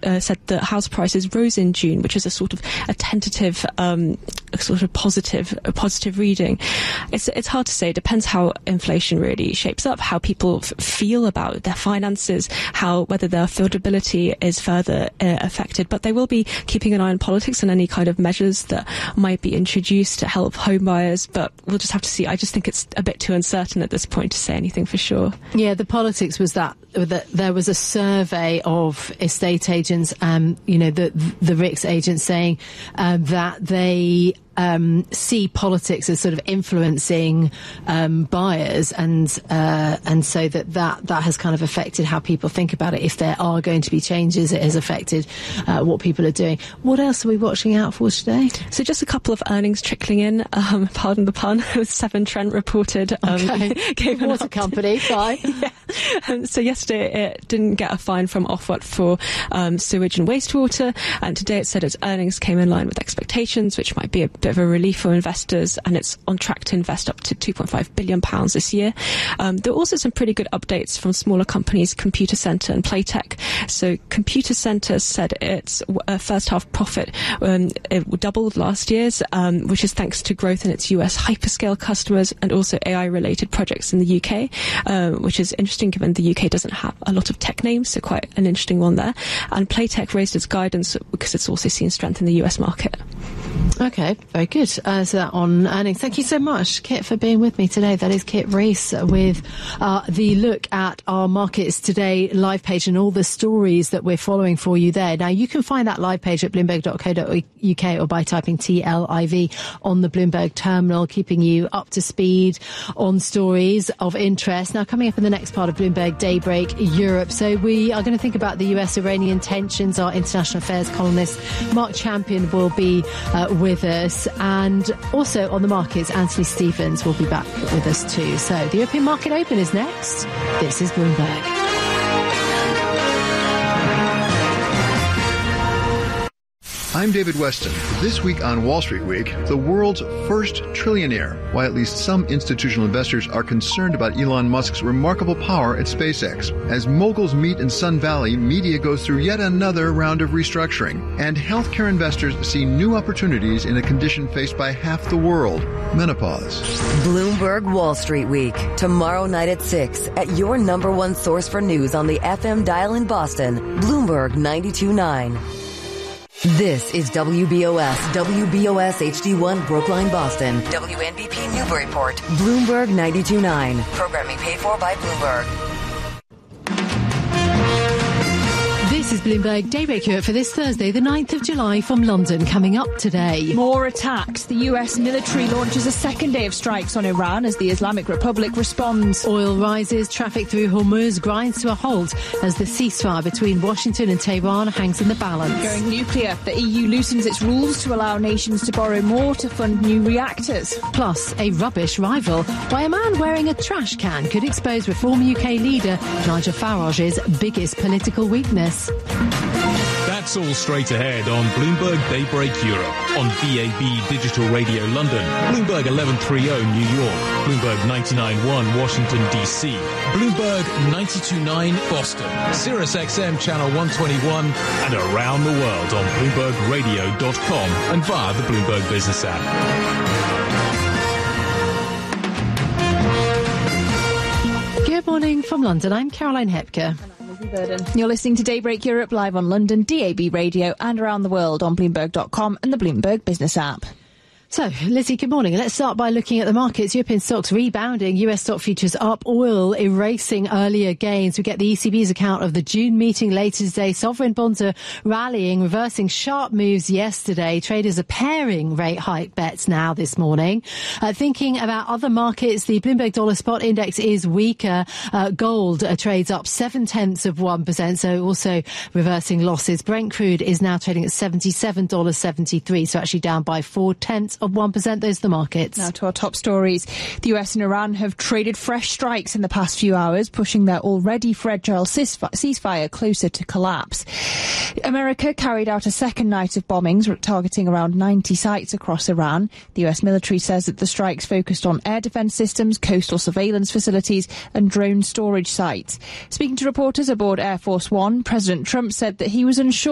said that house prices rose in June, which is a sort of a tentative, positive reading. It's hard to say. It depends how inflation really shapes up, how people feel about their finances, whether their affordability is further affected. But they will be keeping an eye on politics and any kind of measures that might be introduced to help home buyers. But we'll just have to see. I just think it's a bit too uncertain at this point to say anything for sure. Yeah, the politics was that there was a survey of estate agents, the RICS agents saying that they see politics as sort of influencing buyers, and so that has kind of affected how people think about it. If there are going to be changes, it has affected what people are doing. What else are we watching out for today? So just a couple of earnings trickling in. Pardon the pun. Severn Trent reported. Water company, fine. Yeah. So yesterday it didn't get a fine from Ofwat for sewage and wastewater, and today it said its earnings came in line with expectations, which might be a bit of a relief for investors, and it's on track to invest up to £2.5 billion this year. There are also some pretty good updates from smaller companies, Computer Centre and Playtech. So Computer Centre said its first half profit it doubled last year's, which is thanks to growth in its US hyperscale customers and also AI-related projects in the UK, which is interesting given the UK doesn't have a lot of tech names, so quite an interesting one there. And Playtech raised its guidance because it's also seen strength in the US market. Okay, very good. So that on earnings. Thank you so much, Kit, for being with me today. That is Kit Rees with the look at our markets today live page and all the stories that we're following for you there. Now, you can find that live page at bloomberg.co.uk or by typing TLIV on the Bloomberg terminal, keeping you up to speed on stories of interest. Now, coming up in the next part of Bloomberg Daybreak Europe. So we are going to think about the US-Iranian tensions. Our international affairs columnist, Mark Champion, will be with us, and also on the markets, Anthony Stevens will be back with us too. So the European market open is next. This is Bloomberg. I'm David Weston. This week on Wall Street Week, the world's first trillionaire, why at least some institutional investors are concerned about Elon Musk's remarkable power at SpaceX. As moguls meet in Sun Valley, media goes through yet another round of restructuring, and healthcare investors see new opportunities in a condition faced by half the world, menopause. Bloomberg Wall Street Week, tomorrow night at 6 at your number one source for news on the FM dial in Boston, Bloomberg 92.9. This is WBOS HD1 Brookline, Boston, WNBP Newburyport, Bloomberg 92.9. Programming paid for by Bloomberg. This is Bloomberg Daybreak Europe for this Thursday, the 9th of July from London. Coming up today. More attacks. The US military launches a second day of strikes on Iran as the Islamic Republic responds. Oil rises, traffic through Hormuz grinds to a halt as the ceasefire between Washington and Tehran hangs in the balance. Going nuclear. The EU loosens its rules to allow nations to borrow more to fund new reactors. Plus, a rubbish rival. Why a man wearing a trash can could expose Reform UK leader Nigel Farage's biggest political weakness. That's all straight ahead on Bloomberg Daybreak Europe, on DAB Digital Radio London, Bloomberg 1130 New York, Bloomberg 99.1 Washington DC, Bloomberg 92.9 Boston, Sirius XM Channel 121, and around the world on BloombergRadio.com and via the Bloomberg Business app. Good morning from London. I'm Caroline Hepker. You're listening to Daybreak Europe live on London, DAB Radio, and around the world on Bloomberg.com and the Bloomberg Business app. So, Lizzie, good morning. Let's start by looking at the markets. European stocks rebounding, US stock futures up, oil erasing earlier gains. We get the ECB's account of the June meeting later today. Sovereign bonds are rallying, reversing sharp moves yesterday. Traders are pairing rate hike bets now this morning. Thinking about other markets, the Bloomberg Dollar Spot Index is weaker. Gold trades up 0.7%, so also reversing losses. Brent crude is now trading at $77.73, so actually down by 0.4%. Those are the markets. Now to our top stories. The US and Iran have traded fresh strikes in the past few hours, pushing their already fragile ceasefire closer to collapse. America carried out a second night of bombings, targeting around 90 sites across Iran. The US military says that the strikes focused on air defense systems, coastal surveillance facilities and drone storage sites. Speaking to reporters aboard Air Force One, President Trump said that he was unsure